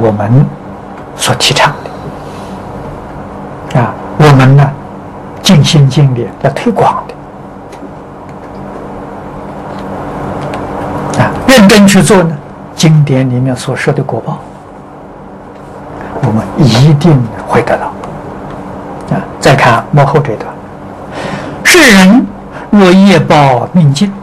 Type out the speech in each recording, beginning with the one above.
我们所提倡的啊。我们呢，尽心尽力来推广的啊，认真去做呢，经典里面所说的果报，我们一定会得到啊。再看幕后这段，世人若业报命尽，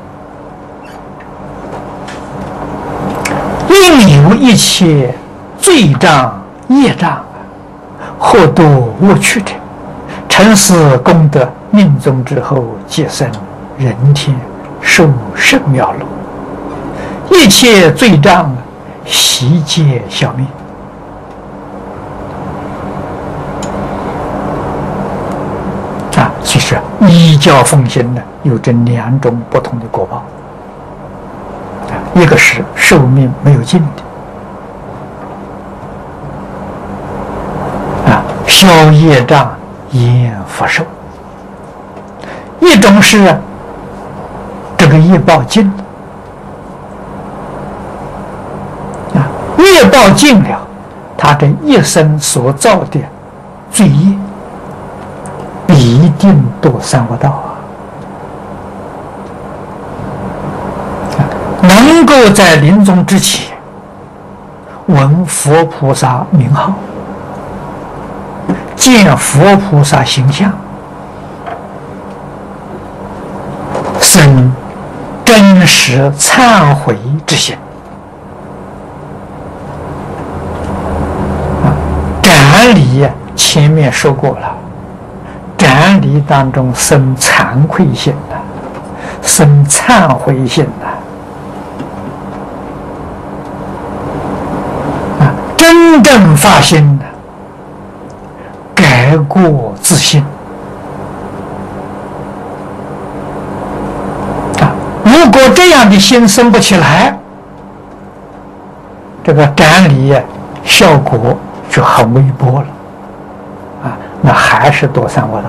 应有一切罪障业障，或度恶趣者，成是功德，命终之后即生人天，受圣妙乐，一切罪障悉皆消灭。其实依教奉行呢，有这两种不同的果报。一个是寿命没有尽的，消业障延福寿；一种是这个业报尽了，业报尽了，他这一生所造的罪业必定堕三恶道能够在临终之前闻佛菩萨名号，见佛菩萨形象，生真实忏悔之心，斩礼前面说过了，斩礼当中生惭愧心的，生忏悔心的，真正发心的，改过自新如果这样的心生不起来，这个斩礼效果就很微薄了那还是堕三恶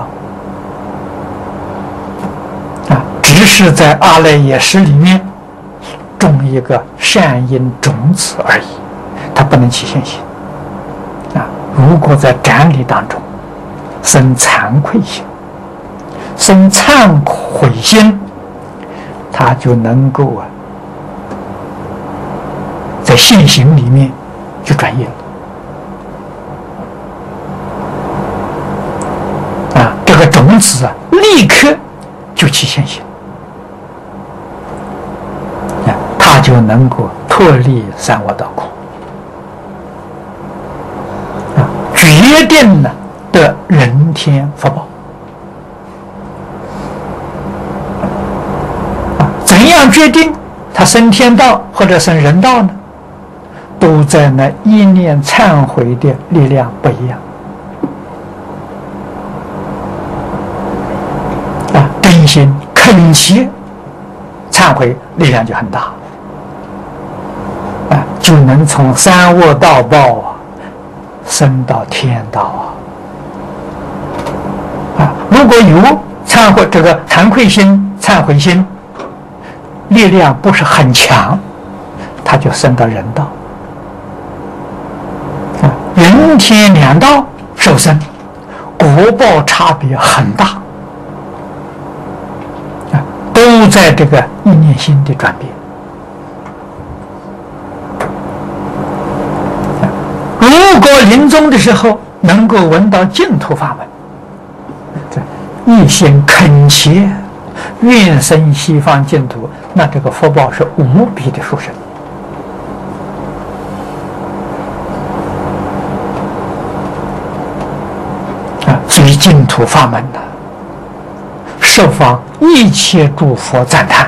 道只是在阿赖耶识里面种一个善因种子而已，它不能起现行如果在斩礼当中生惭愧心，生忏悔心，他就能够在现行里面就转业了这个种子立刻就起现行他就能够脱离三恶道苦决定了得人天福报怎样决定他升天道或者升人道呢？都在那一念忏悔的力量不一样真心恳切忏悔力量就很大就能从三恶道报升到天道如果有忏悔这个惭愧心忏悔心力量不是很强，他就升到人道人天两道受生果报差别很大都在这个一念心的转变如果临终的时候能够闻到净土法门，一心恳切愿生西方净土，那这个福报是无比的殊胜所以净土法门呢，十方一切诸佛赞叹，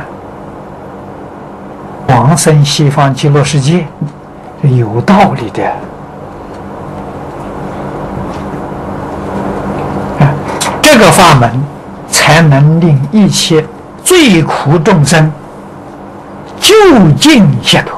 往生西方极乐世界是有道理的这个法门才能令一切最苦众生就近解脱